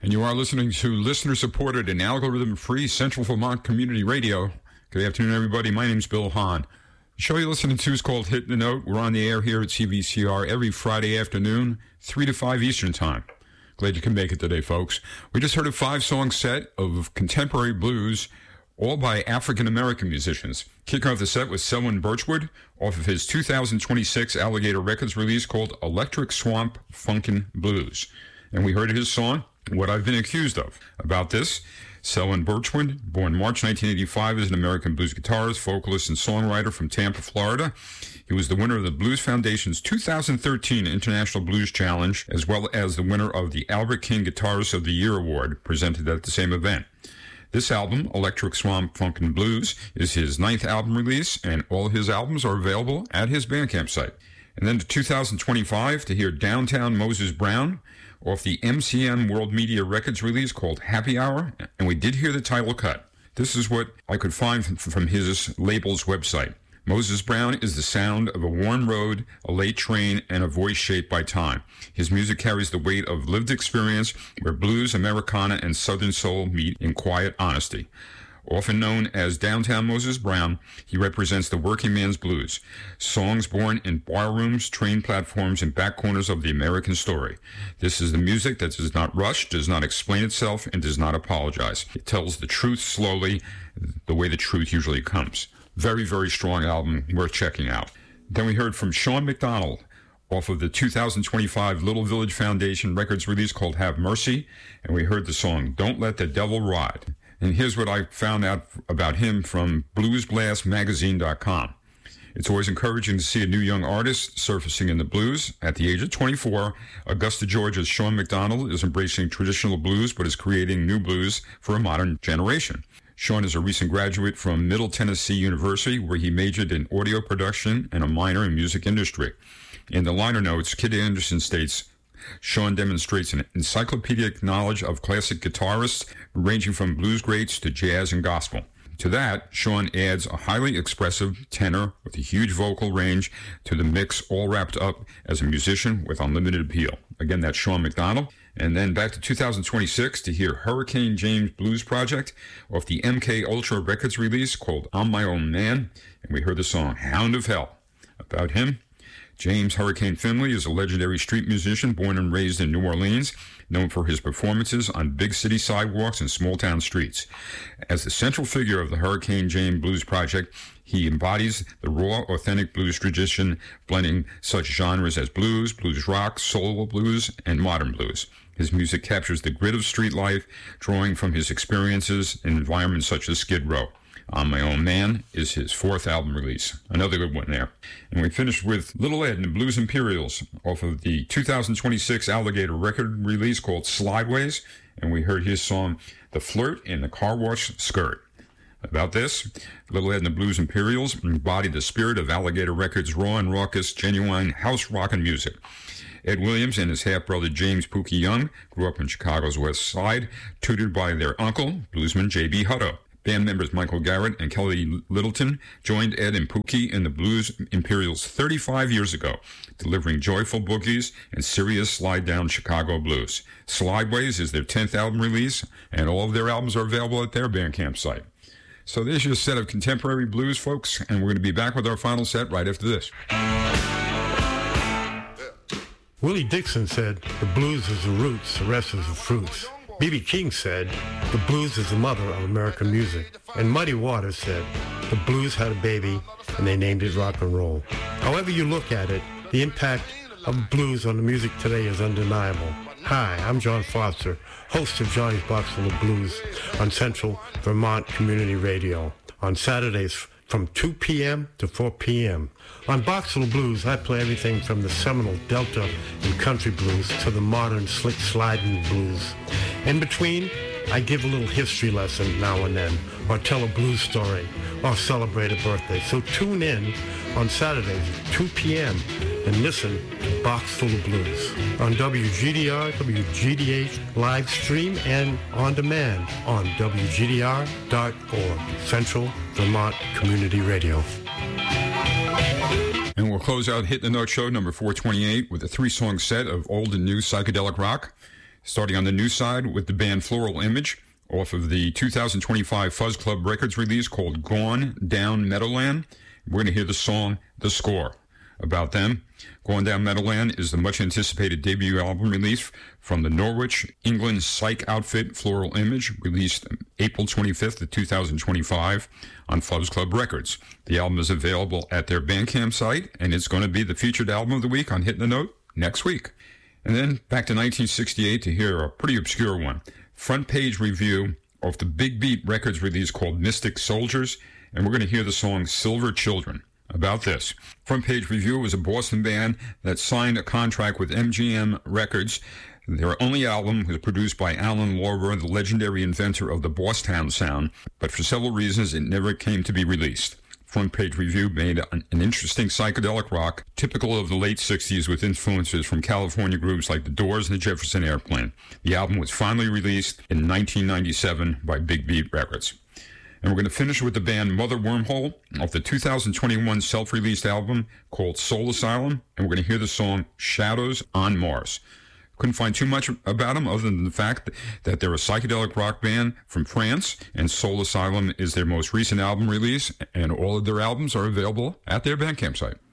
And you are listening to listener-supported and algorithm-free Central Vermont Community Radio. Good afternoon, everybody. My name's Bill Hahn. The show you're listening to is called Hit the Note. We're on the air here at CVCR every Friday afternoon, 3 to 5 Eastern Time. Glad you can make it today, folks. We just heard a 5-song set of contemporary blues, all by African-American musicians. Kicking off the set was Selwyn Birchwood off of his 2026 Alligator Records release called Electric Swamp Funkin' Blues. And we heard his song, What I've Been Accused Of. About this, Selwyn Birchwood, born March 1985, is an American blues guitarist, vocalist, and songwriter from Tampa, Florida. He was the winner of the Blues Foundation's 2013 International Blues Challenge, as well as the winner of the Albert King Guitarist of the Year Award, presented at the same event. This album, Electric Swamp Funkin' Blues, is his 9th album release, and all his albums are available at his Bandcamp site. And then to 2025 to hear Downtown Moses Brown off the MCM World Media Records release called Happy Hour, and we did hear the title cut. This is what I could find from his label's website. Moses Brown is the sound of a worn road, a late train, and a voice shaped by time. His music carries the weight of lived experience where blues, Americana, and Southern soul meet in quiet honesty. Often known as Downtown Moses Brown, he represents the working man's blues. Songs born in bar rooms, train platforms, and back corners of the American story. This is the music that does not rush, does not explain itself, and does not apologize. It tells the truth slowly, the way the truth usually comes. Very, very strong album, worth checking out. Then we heard from Sean McDonald off of the 2025 Little Village Foundation Records release called Have Mercy, and we heard the song Don't Let the Devil Ride. And here's what I found out about him from bluesblastmagazine.com. It's always encouraging to see a new young artist surfacing in the blues. At the age of 24, Augusta, Georgia's Sean McDonald is embracing traditional blues, but is creating new blues for a modern generation. Sean is a recent graduate from Middle Tennessee University, where he majored in audio production and a minor in music industry. In the liner notes, Kid Anderson states, Sean demonstrates an encyclopedic knowledge of classic guitarists, ranging from blues greats to jazz and gospel. To that, Sean adds a highly expressive tenor with a huge vocal range to the mix, all wrapped up as a musician with unlimited appeal. Again, that's Sean McDonald. And then back to 2026 to hear Hurricane James Blues Project off the MK Ultra Records release called I'm My Own Man. And we heard the song Hound of Hell. About him, James Hurricane Finley is a legendary street musician born and raised in New Orleans, known for his performances on big city sidewalks and small-town streets. As the central figure of the Hurricane James Blues Project, he embodies the raw, authentic blues tradition, blending such genres as blues, blues rock, soul blues, and modern blues. His music captures the grit of street life, drawing from his experiences in environments such as Skid Row. On My Own Man is his 4th album release. Another good one there. And we finished with Little Ed and the Blues Imperials off of the 2026 Alligator record release called Slideways. And we heard his song, The Flirt in the Car Wash Skirt. About this, Little Ed and the Blues Imperials embody the spirit of Alligator Records' raw and raucous, genuine house rockin' music. Ed Williams and his half-brother James Pookie Young grew up in Chicago's West Side, tutored by their uncle, bluesman J.B. Hutto. Band members Michael Garrett and Kelly Littleton joined Ed and Pookie in the Blues Imperials 35 years ago, delivering joyful boogies and serious slide-down Chicago blues. Slideways is their 10th album release, and all of their albums are available at their Bandcamp site. So there's your set of contemporary blues, folks, and we're going to be back with our final set right after this. Willie Dixon said, the blues is the roots, the rest is the fruits. B.B. King said, the blues is the mother of American music. And Muddy Waters said, the blues had a baby and they named it rock and roll. However you look at it, the impact of blues on the music today is undeniable. Hi, I'm John Foster, host of Johnny's Boxful of Blues on Central Vermont Community Radio on Saturdays from 2 p.m. to 4 p.m. On Boxful of Blues, I play everything from the seminal Delta and country blues to the modern slick sliding blues. In between, I give a little history lesson now and then, or tell a blues story, or celebrate a birthday. So tune in on Saturdays at 2 p.m. and listen to Boxful of Blues on WGDR, WGDH, live stream, and on demand on WGDR.org, Central Vermont Community Radio. And we'll close out Hit the Note Show number 428 with a 3-song set of old and new psychedelic rock. Starting on the new side with the band Floral Image off of the 2025 Fuzz Club Records release called Gone Down Meadowland. We're going to hear the song The Score. About them, Gone Down Meadowland is the much-anticipated debut album release from the Norwich, England psych outfit Floral Image, released April 25th of 2025 on Fuzz Club Records. The album is available at their Bandcamp site, and it's going to be the featured album of the week on Hitting the Note next week. And then back to 1968 to hear a pretty obscure one. Front page review of the Big Beat Records release called Mystic Soldiers, and we're going to hear the song Silver Children. About this, Front Page Review was a Boston band that signed a contract with MGM Records. Their only album was produced by Alan Lawler, the legendary inventor of the Bosstown sound, but for several reasons it never came to be released. Front Page Review made an interesting psychedelic rock, typical of the late 60s with influences from California groups like The Doors and the Jefferson Airplane. The album was finally released in 1997 by Big Beat Records. And we're going to finish with the band Mother Wormhole off the 2021 self-released album called Soul Asylum, and we're going to hear the song Shadows on Mars. Couldn't find too much about them other than the fact that they're a psychedelic rock band from France, and Soul Asylum is their most recent album release, and all of their albums are available at their Bandcamp site.